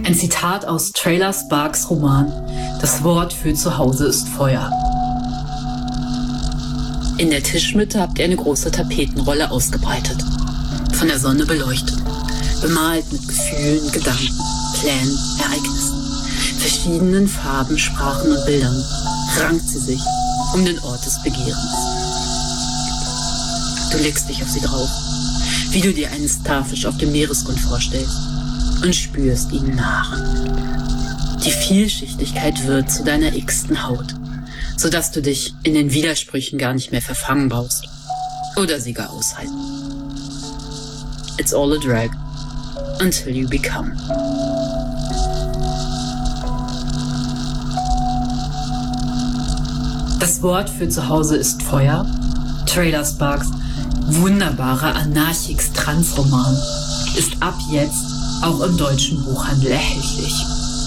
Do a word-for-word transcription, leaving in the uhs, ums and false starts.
Ein Zitat aus Trailer Sparks Roman Das Wort für zu Hause ist Feuer. In der Tischmitte habt ihr eine große Tapetenrolle ausgebreitet, von der Sonne beleuchtet, bemalt mit Gefühlen, Gedanken, Plänen, Ereignissen, verschiedenen Farben, Sprachen und Bildern, rankt sie sich um den Ort des Begehrens. Du legst dich auf sie drauf, wie du dir einen Starfisch auf dem Meeresgrund vorstellst, und spürst ihnen nach. Die Vielschichtigkeit wird zu deiner x-ten Haut, sodass du dich in den Widersprüchen gar nicht mehr verfangen brauchst oder sie gar aushalten. It's all a drag until you become. Das Wort für zu Hause ist Feuer. Trailer Sparks wunderbarer Anarchix-Trans-Roman ist ab jetzt auch im deutschen Buchhandel erhältlich.